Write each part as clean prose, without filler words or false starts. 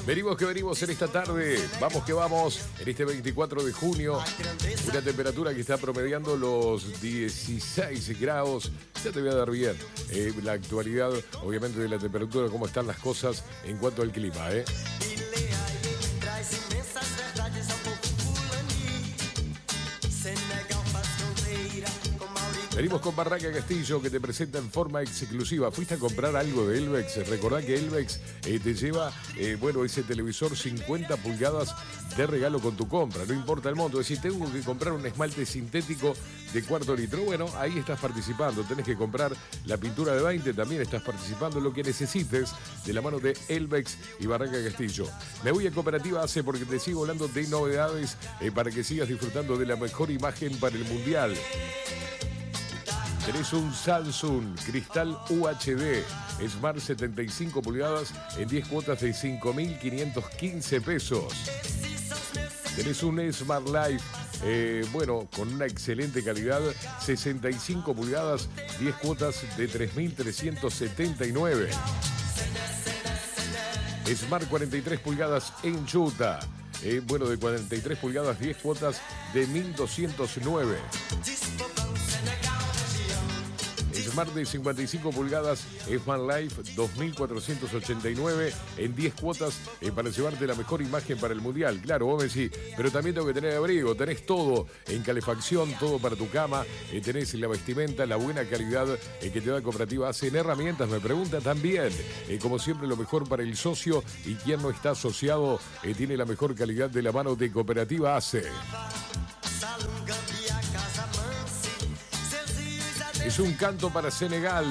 Venimos que venimos en esta tarde, vamos que vamos, en este 24 de junio, una temperatura que está promediando los 16 grados, ya te voy a dar bien la actualidad, obviamente, de la temperatura, cómo están las cosas en cuanto al clima, Venimos con Barraca Castillo, que te presenta en forma exclusiva. ¿Fuiste a comprar algo de Elvex? Recordá que Elvex te lleva, ese televisor 50 pulgadas de regalo con tu compra. No importa el monto. Es decir, tengo que comprar un esmalte sintético de cuarto litro. Bueno, ahí estás participando. Tenés que comprar la pintura de 20, también estás participando. Lo que necesites de la mano de Elvex y Barraca Castillo. Me voy a Cooperativa ACE porque te sigo hablando de novedades para que sigas disfrutando de la mejor imagen para el Mundial. Tenés un Samsung Cristal UHD Smart 75 pulgadas en 10 cuotas de 5.515 pesos. Tenés un Smart Life, con una excelente calidad, 65 pulgadas, 10 cuotas de 3.379. Smart 43 pulgadas en Utah, de 43 pulgadas, 10 cuotas de 1.209. Smart de 55 pulgadas, Smart Life 2.489 en 10 cuotas para llevarte la mejor imagen para el Mundial. Claro, vos me decís, pero también tengo que tener abrigo, tenés todo en calefacción, todo para tu cama, tenés la vestimenta, la buena calidad que te da Cooperativa ACE en herramientas, me pregunta también. Como siempre, lo mejor para el socio y quien no está asociado tiene la mejor calidad de la mano de Cooperativa ACE. Es un canto para Senegal.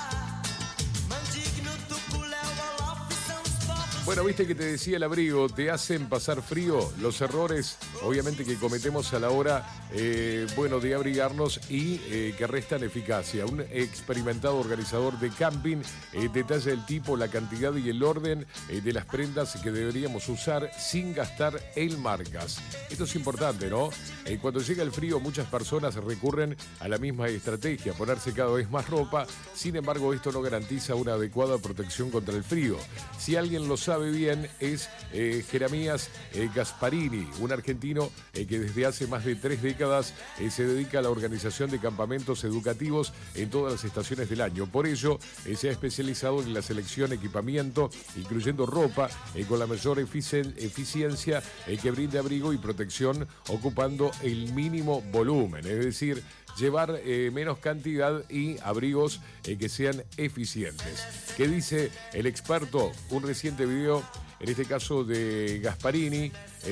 Bueno, viste que te decía el abrigo, te hacen pasar frío. Los errores, obviamente, que cometemos a la hora, de abrigarnos y que restan eficacia. Un experimentado organizador de camping detalla el tipo, la cantidad y el orden de las prendas que deberíamos usar sin gastar en marcas. Esto es importante, ¿no? Cuando llega el frío, muchas personas recurren a la misma estrategia, ponerse cada vez más ropa. Sin embargo, esto no garantiza una adecuada protección contra el frío. Si alguien lo sabe bien, es Jeremías Gasparini, un argentino que desde hace más de 3 décadas se dedica a la organización de campamentos educativos en todas las estaciones del año. Por ello, se ha especializado en la selección de equipamiento, incluyendo ropa con la mayor eficiencia que brinde abrigo y protección, ocupando el mínimo volumen, es decir, llevar menos cantidad y abrigos que sean eficientes. ¿Qué dice el experto? Un reciente video, en este caso de Gasparini,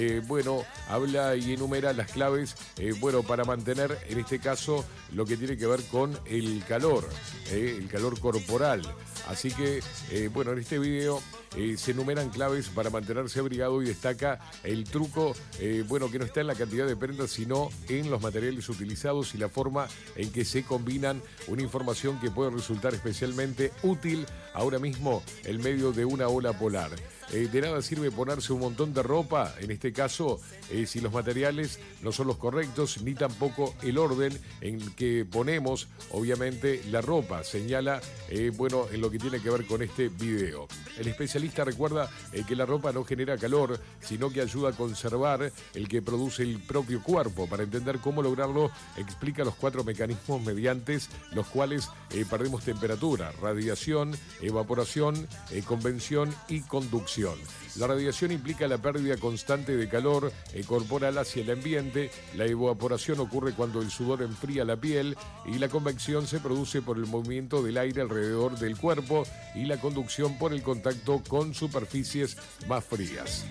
habla y enumera las claves, para mantener, en este caso, lo que tiene que ver con el calor corporal. Así que, en este video se enumeran claves para mantenerse abrigado y destaca el truco, que no está en la cantidad de prendas, sino en los materiales utilizados y la forma en que se combinan, una información que puede resultar especialmente útil ahora mismo en medio de una ola polar. De nada sirve ponerse un montón de ropa, en este caso, si los materiales no son los correctos, ni tampoco el orden en que ponemos, obviamente, la ropa, señala, en lo que tiene que ver con este video. El especialista recuerda que la ropa no genera calor, sino que ayuda a conservar el que produce el propio cuerpo. Para entender cómo lograrlo, explica los 4 mecanismos mediante los cuales perdemos temperatura: radiación, evaporación, convección y conducción. La radiación implica la pérdida constante de calor corporal hacia el ambiente. La evaporación ocurre cuando el sudor enfría la piel y la convección se produce por el movimiento del aire alrededor del cuerpo y la conducción por el contacto con superficies más frías.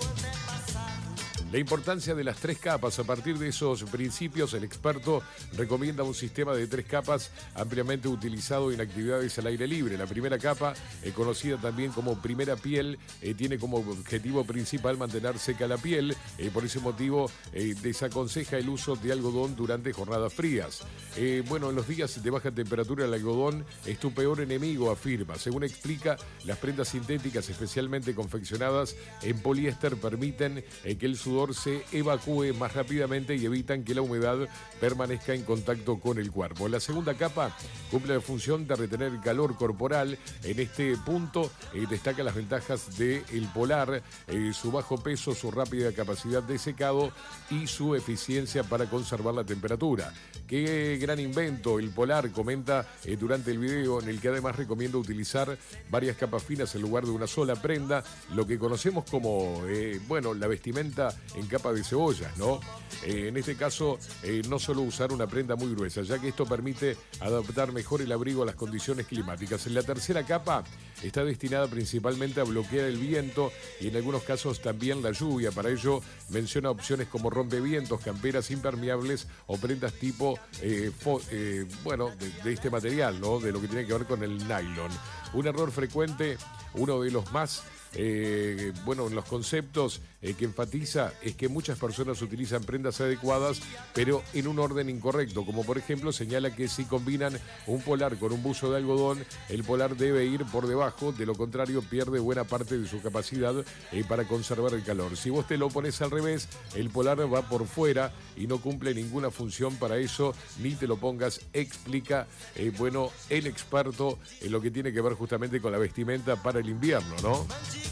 La importancia de las 3 capas. A partir de esos principios, el experto recomienda un sistema de 3 capas ampliamente utilizado en actividades al aire libre. La primera capa, conocida también como primera piel, tiene como objetivo principal mantener seca la piel. Por ese motivo, desaconseja el uso de algodón durante jornadas frías. En los días de baja temperatura, el algodón es tu peor enemigo, afirma. Según explica, las prendas sintéticas, especialmente confeccionadas en poliéster, permiten que el sudor sudor se evacúe más rápidamente y evitan que la humedad permanezca en contacto con el cuerpo. La segunda capa cumple la función de retener calor corporal. En este punto destaca las ventajas del Polar, su bajo peso, su rápida capacidad de secado y su eficiencia para conservar la temperatura. Qué gran invento el Polar, comenta durante el video, en el que además recomienda utilizar varias capas finas en lugar de una sola prenda, lo que conocemos como, la vestimenta en capa de cebollas, ¿no? En este caso, no solo usar una prenda muy gruesa, ya que esto permite adaptar mejor el abrigo a las condiciones climáticas. En la tercera capa está destinada principalmente a bloquear el viento y en algunos casos también la lluvia. Para ello menciona opciones como rompevientos, camperas impermeables o prendas tipo, de este material, ¿no? De lo que tiene que ver con el nylon. Un error frecuente, uno de los más en los conceptos que enfatiza es que muchas personas utilizan prendas adecuadas pero en un orden incorrecto, como por ejemplo señala que si combinan un polar con un buzo de algodón, el polar debe ir por debajo, de lo contrario pierde buena parte de su capacidad para conservar el calor. Si vos te lo pones al revés, el polar va por fuera y no cumple ninguna función para eso, ni te lo pongas, explica el experto en lo que tiene que ver justamente con la vestimenta para el invierno, ¿no?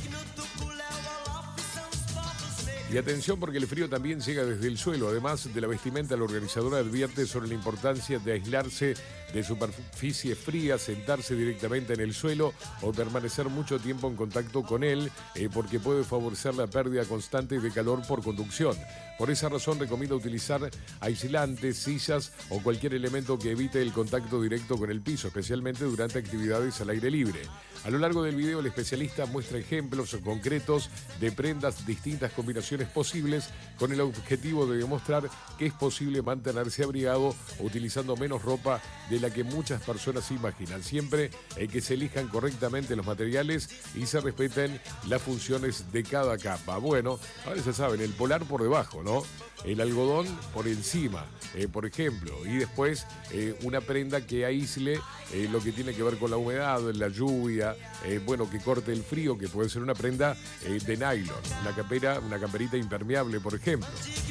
Y atención, porque el frío también llega desde el suelo. Además de la vestimenta, la organizadora advierte sobre la importancia de aislarse de superficies frías, sentarse directamente en el suelo o permanecer mucho tiempo en contacto con él, porque puede favorecer la pérdida constante de calor por conducción. Por esa razón recomienda utilizar aislantes, sillas o cualquier elemento que evite el contacto directo con el piso, especialmente durante actividades al aire libre. A lo largo del video, el especialista muestra ejemplos concretos de prendas, distintas combinaciones posibles, con el objetivo de demostrar que es posible mantenerse abrigado utilizando menos ropa de la que muchas personas imaginan. Siempre que se elijan correctamente los materiales y se respeten las funciones de cada capa. Bueno, ahora ya saben, el polar por debajo, ¿no? El algodón por encima, por ejemplo, y después una prenda que aísle lo que tiene que ver con la humedad, la lluvia, que corte el frío, que puede ser una prenda de nylon, una camperita impermeable, por ejemplo.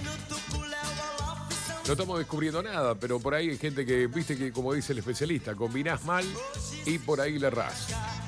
No estamos descubriendo nada, pero por ahí hay gente que, viste que, como dice el especialista, combinás mal y por ahí le errás.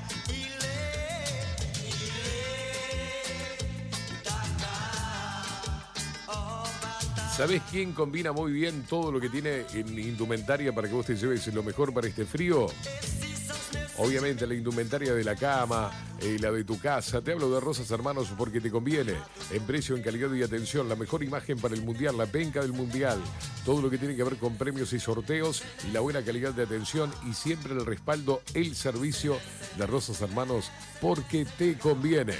¿Sabés quién combina muy bien todo lo que tiene en indumentaria para que vos te lleves lo mejor para este frío? Obviamente la indumentaria de la cama, la de tu casa. Te hablo de Rosas Hermanos porque te conviene. En precio, en calidad y atención, la mejor imagen para el Mundial, la penca del Mundial. Todo lo que tiene que ver con premios y sorteos y la buena calidad de atención y siempre el respaldo, el servicio de Rosas Hermanos porque te conviene.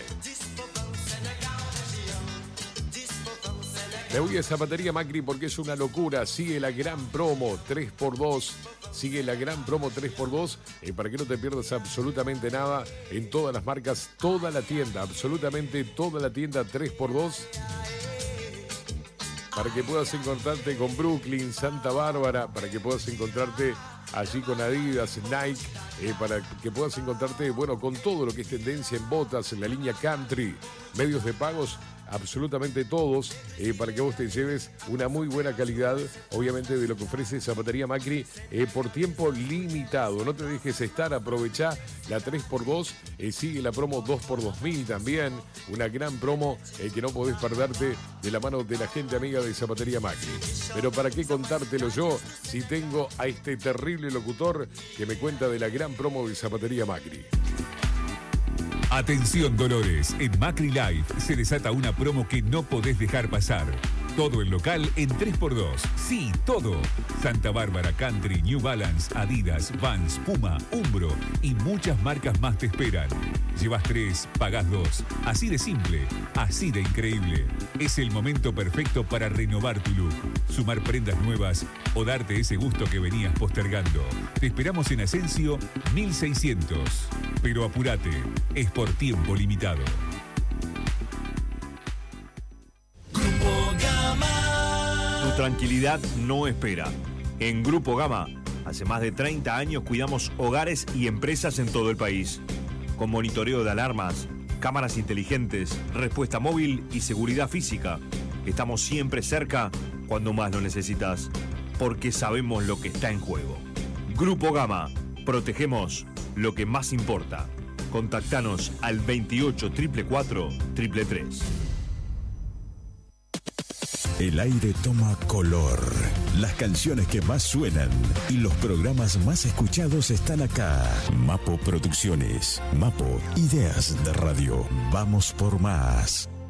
Me voy a Zapatería Macri porque es una locura. Sigue la gran promo 3x2. Sigue la gran promo 3x2 para que no te pierdas absolutamente nada en todas las marcas, toda la tienda, absolutamente toda la tienda 3x2. Para que puedas encontrarte con Brooklyn, Santa Bárbara, para que puedas encontrarte allí con Adidas, Nike, para que puedas encontrarte, con todo lo que es tendencia en botas, en la línea country, medios de pagos, absolutamente todos, para que vos te lleves una muy buena calidad, obviamente, de lo que ofrece Zapatería Macri por tiempo limitado. No te dejes estar, aprovechá la 3x2, sigue la promo 2x2000 también, una gran promo que no podés perderte de la mano de la gente amiga de Zapatería Macri. Pero ¿para qué contártelo yo si tengo a este terrible locutor que me cuenta de la gran promo de Zapatería Macri? Atención Dolores, en Macri Life se desata una promo que no podés dejar pasar. Todo el local en 3x2. Sí, todo. Santa Bárbara, Country, New Balance, Adidas, Vans, Puma, Umbro y muchas marcas más te esperan. Llevas 3, pagás 2. Así de simple, así de increíble. Es el momento perfecto para renovar tu look, sumar prendas nuevas o darte ese gusto que venías postergando. Te esperamos en Asensio 1600. Pero apúrate, es por tiempo limitado. Tu tranquilidad no espera. En Grupo Gama, hace más de 30 años cuidamos hogares y empresas en todo el país. Con monitoreo de alarmas, cámaras inteligentes, respuesta móvil y seguridad física. Estamos siempre cerca cuando más lo necesitas, porque sabemos lo que está en juego. Grupo Gama, protegemos lo que más importa. Contactanos al 28 444 333. El aire toma color. Las canciones que más suenan y los programas más escuchados están acá. Mapo Producciones. Mapo, ideas de radio. Vamos por más.